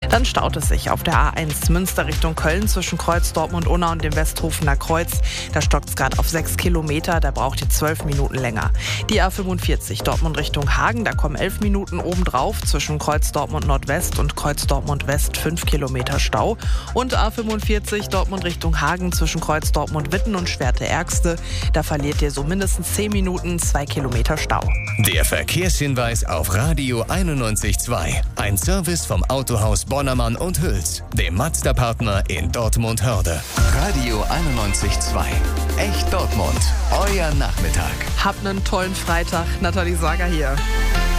Dann staut es sich auf der A1 Münster Richtung Köln zwischen Kreuz Dortmund-Unna und dem Westhofener Kreuz. Da stockt es gerade auf 6 Kilometer, da braucht ihr 12 Minuten länger. Die A45 Dortmund Richtung Hagen, da kommen 11 Minuten obendrauf zwischen Kreuz Dortmund Nordwest und Kreuz Dortmund West 5 Kilometer Stau. Und A45 Dortmund Richtung Hagen zwischen Kreuz Dortmund Witten und Schwerte-Ärgste, da verliert ihr so mindestens 10 Minuten, 2 Kilometer Stau. Der Verkehrshinweis auf Radio 91.2. Ein Service vom Autohaus Bonnermann und Hüls, dem Mazda-Partner in Dortmund-Hörde. Radio 91.2. Echt Dortmund. Euer Nachmittag. Habt einen tollen Freitag. Nathalie Sager hier.